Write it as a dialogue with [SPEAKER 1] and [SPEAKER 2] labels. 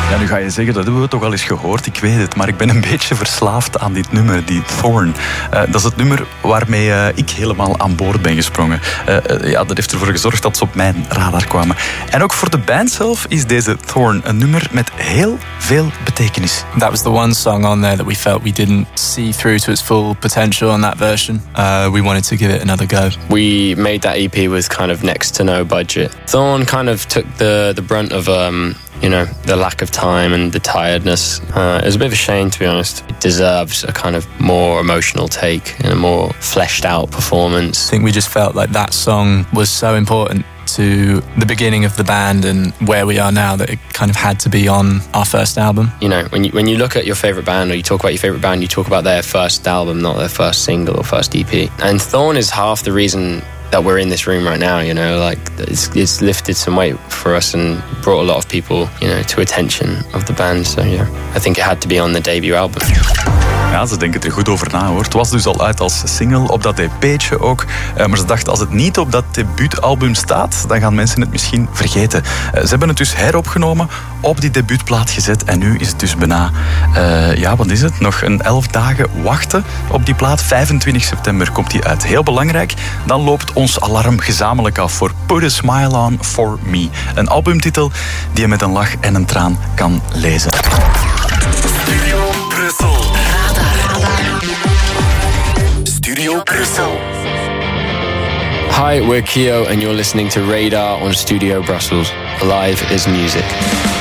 [SPEAKER 1] Ja, nu ga je zeggen, dat hebben we toch al eens gehoord, ik weet het, maar ik ben een beetje verslaafd aan dit nummer, die Thorn. Dat is het nummer waarmee ik helemaal aan boord ben gesprongen. Ja, dat heeft ervoor gezorgd dat ze op mijn radar kwamen. En ook voor de band zelf is deze Thorn een nummer met heel veel betekenis.
[SPEAKER 2] That was the one song on there that we felt we didn't see through to its full potential on that version. We wanted to give it another go.
[SPEAKER 3] We made that EP with kind of next to no budget. Thorn kind of took the brunt of the lack of time and the tiredness. It was a bit of a shame, to be honest. It deserves a kind of more emotional take and a more fleshed out performance.
[SPEAKER 2] I think we just felt like that song was so important to the beginning of the band and where we are now that it kind of had to be on our first album.
[SPEAKER 3] You know, when you look at your favourite band or you talk about your favourite band, you talk about their first album, not their first single or first EP. And Thorn is half the reason that we're in this room right now, you know, like it's lifted some weight for us and brought a lot of people, you know, to attention of the band. So yeah, I think it had to be on the debut album.
[SPEAKER 1] Ja, ze denken er goed over na, hoor. Het was dus al uit als single, op dat EP'tje ook. Maar ze dachten, als het niet op dat debuutalbum staat, dan gaan mensen het misschien vergeten. Ze hebben het dus heropgenomen, op die debuutplaat gezet. En nu is het dus bijna, wat is het? Nog een 11 dagen wachten op die plaat. 25 september komt die uit. Heel belangrijk, dan loopt ons alarm gezamenlijk af voor Put a Smile On For Me. Een albumtitel die je met een lach en een traan kan lezen.
[SPEAKER 4] Studio Brussel. Studio Brussel.
[SPEAKER 3] Hi, we're Keo and you're listening to Radar on Studio Brussels. Live is music.